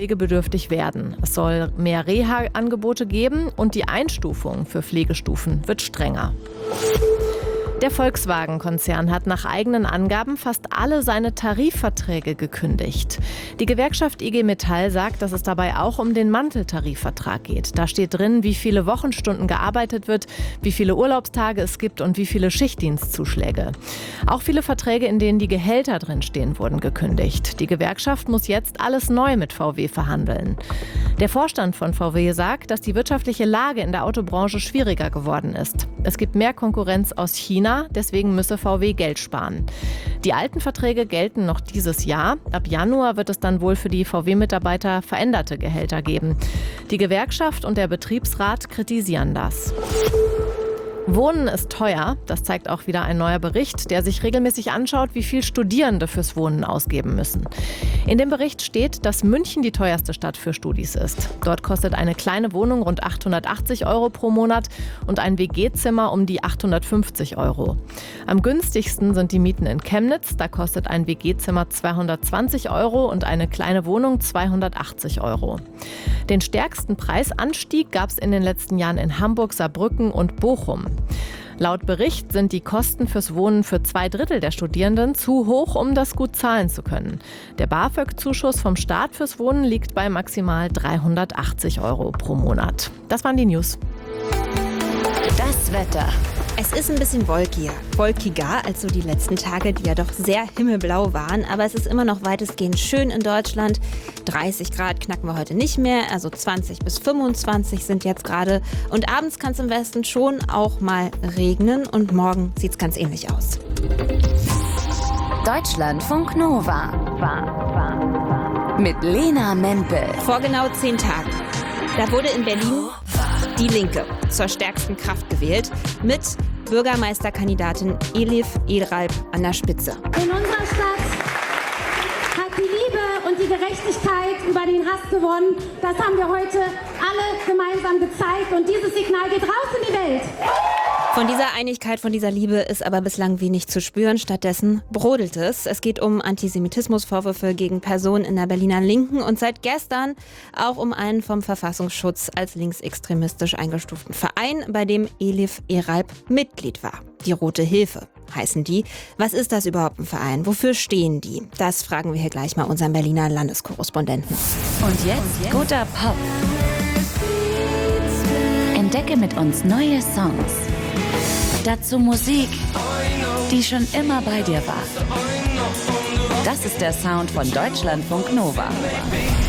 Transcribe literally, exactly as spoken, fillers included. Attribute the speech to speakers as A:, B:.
A: pflegebedürftig werden. Es soll mehr Reha-Angebote geben und die Einstufung für Pflegestufen wird strenger. Der Volkswagen-Konzern hat nach eigenen Angaben fast alle seine Tarifverträge gekündigt. Die Gewerkschaft I G Metall sagt, dass es dabei auch um den Manteltarifvertrag geht. Da steht drin, wie viele Wochenstunden gearbeitet wird, wie viele Urlaubstage es gibt und wie viele Schichtdienstzuschläge. Auch viele Verträge, in denen die Gehälter drinstehen, wurden gekündigt. Die Gewerkschaft muss jetzt alles neu mit V W verhandeln. Der Vorstand von V W sagt, dass die wirtschaftliche Lage in der Autobranche schwieriger geworden ist. Es gibt mehr Konkurrenz aus China. Deswegen müsse V W Geld sparen. Die alten Verträge gelten noch dieses Jahr. Ab Januar wird es dann wohl für die V W-Mitarbeiter veränderte Gehälter geben. Die Gewerkschaft und der Betriebsrat kritisieren das. Wohnen ist teuer, das zeigt auch wieder ein neuer Bericht, der sich regelmäßig anschaut, wie viel Studierende fürs Wohnen ausgeben müssen. In dem Bericht steht, dass München die teuerste Stadt für Studis ist. Dort kostet eine kleine Wohnung rund achthundertachtzig Euro pro Monat und ein W G-Zimmer um die achthundertfünfzig Euro. Am günstigsten sind die Mieten in Chemnitz, da kostet ein W G-Zimmer zweihundertzwanzig Euro und eine kleine Wohnung zweihundertachtzig Euro. Den stärksten Preisanstieg gab es in den letzten Jahren in Hamburg, Saarbrücken und Bochum. Laut Bericht sind die Kosten fürs Wohnen für zwei Drittel der Studierenden zu hoch, um das gut zahlen zu können. Der BAföG-Zuschuss vom Staat fürs Wohnen liegt bei maximal dreihundertachtzig Euro pro Monat. Das waren die News.
B: Das Wetter. Es ist ein bisschen wolkiger, wolkiger als so die letzten Tage, die ja doch sehr himmelblau waren. Aber es ist immer noch weitestgehend schön in Deutschland. dreißig Grad knacken wir heute nicht mehr, also zwanzig bis fünfundzwanzig sind jetzt gerade. Und abends kann es im Westen schon auch mal regnen und morgen sieht es ganz ähnlich aus.
C: Deutschlandfunk Nova. Mit Lena Mempel.
B: Vor genau zehn Tagen. Da wurde in Berlin die Linke zur stärksten Kraft gewählt, mit Bürgermeisterkandidatin Elif Elralp an der Spitze.
D: In unserer Stadt hat die Liebe und die Gerechtigkeit über den Hass gewonnen. Das haben wir heute alle gemeinsam gezeigt und dieses Signal geht raus in die Welt.
B: Von dieser Einigkeit, von dieser Liebe ist aber bislang wenig zu spüren. Stattdessen brodelt es. Es geht um Antisemitismusvorwürfe gegen Personen in der Berliner Linken und seit gestern auch um einen vom Verfassungsschutz als linksextremistisch eingestuften Verein, bei dem Elif Elralp Mitglied war. Die Rote Hilfe heißen die. Was ist das überhaupt ein Verein? Wofür stehen die? Das fragen wir hier gleich mal unseren Berliner Landeskorrespondenten.
C: Und jetzt guter Pop. Entdecke mit uns neue Songs. Dazu Musik, die schon immer bei dir war. Das ist der Sound von Deutschlandfunk Nova.